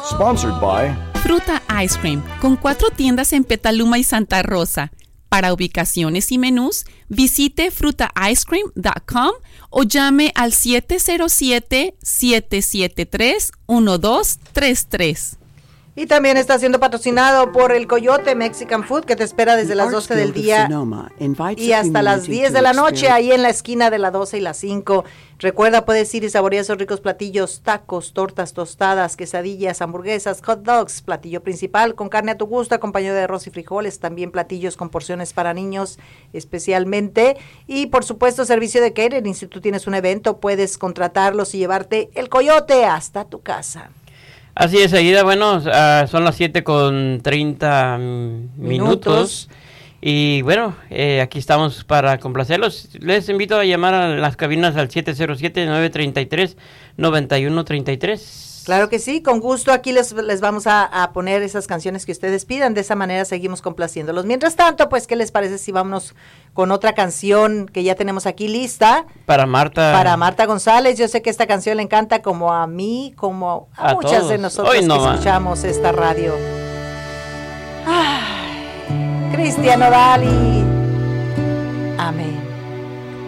Sponsored by Fruta Ice Cream, con 4 tiendas en Petaluma y Santa Rosa. Para ubicaciones y menús, visite frutaicecream.com o llame al 707-773-1233. Y también está siendo patrocinado por el Coyote Mexican Food, que te espera desde las 12 del día y hasta las 10 de la noche, ahí en la esquina de la 12 y la 5. Recuerda, puedes ir y saborear esos ricos platillos: tacos, tortas tostadas, quesadillas, hamburguesas, hot dogs, platillo principal con carne a tu gusto, acompañado de arroz y frijoles, también platillos con porciones para niños especialmente, y por supuesto servicio de catering. Si tú tienes un evento, puedes contratarlos y llevarte el Coyote hasta tu casa. Así es, seguida, bueno, son las 7:30 minutos. Y bueno, aquí estamos para complacerlos. Les invito a llamar a las cabinas al 707-933-9133. Claro que sí, con gusto aquí les vamos a poner esas canciones que ustedes pidan. De esa manera seguimos complaciéndolos. Mientras tanto, pues, ¿qué les parece si vámonos con otra canción que ya tenemos aquí lista? Para Marta González. Yo sé que esta canción le encanta como a mí, como a muchas todos. de nosotros que escuchamos esta radio. Cristian Nodal y amén.